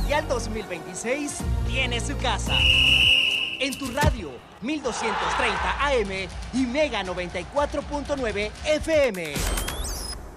Mundial 2026 tiene su casa. En tu radio, 1230 AM y Mega 94.9 FM.